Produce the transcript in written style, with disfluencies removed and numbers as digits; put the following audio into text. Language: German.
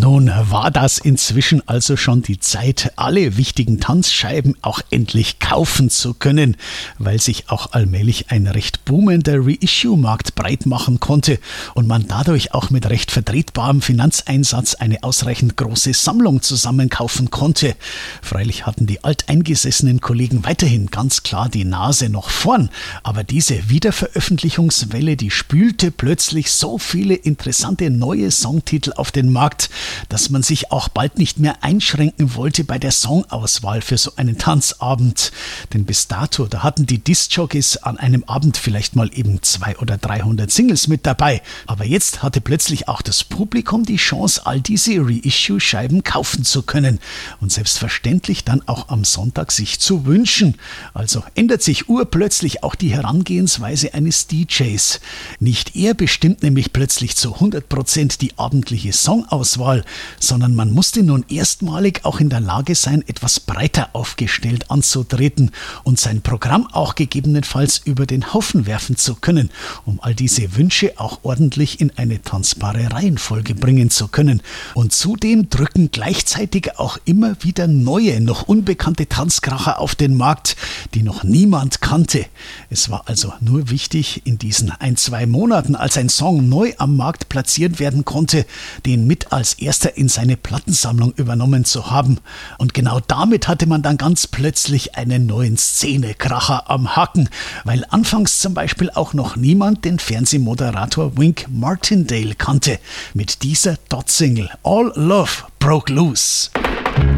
Nun war das inzwischen also schon die Zeit, alle wichtigen Tanzscheiben auch endlich kaufen zu können, weil sich auch allmählich ein recht boomender Reissue-Markt breit machen konnte und man dadurch auch mit recht vertretbarem Finanzeinsatz eine ausreichend große Sammlung zusammenkaufen konnte. Freilich hatten die alteingesessenen Kollegen weiterhin ganz klar die Nase noch vorn, aber diese Wiederveröffentlichungswelle, die spülte plötzlich so viele interessante neue Songtitel auf den Markt, dass man sich auch bald nicht mehr einschränken wollte bei der Songauswahl für so einen Tanzabend. Denn bis dato, da hatten die Diskjockeys an einem Abend vielleicht mal eben 200 oder 300 Singles mit dabei. Aber jetzt hatte plötzlich auch das Publikum die Chance, all diese Reissue-Scheiben kaufen zu können und selbstverständlich dann auch am Sonntag sich zu wünschen. Also ändert sich urplötzlich auch die Herangehensweise eines DJs. Nicht er bestimmt nämlich plötzlich zu 100% die abendliche Songauswahl, sondern man musste nun erstmalig auch in der Lage sein, etwas breiter aufgestellt anzutreten und sein Programm auch gegebenenfalls über den Haufen werfen zu können, um all diese Wünsche auch ordentlich in eine tanzbare Reihenfolge bringen zu können. Und zudem drücken gleichzeitig auch immer wieder neue, noch unbekannte Tanzkracher auf den Markt, die noch niemand kannte. Es war also nur wichtig, in diesen 1-2 Monaten, als ein Song neu am Markt platziert werden konnte, den mit als erster in seine Plattensammlung übernommen zu haben. Und genau damit hatte man dann ganz plötzlich einen neuen Szenekracher am Haken, weil anfangs zum Beispiel auch noch niemand den Fernsehmoderator Wink Martindale kannte, mit dieser Dot-Single All Love Broke Loose.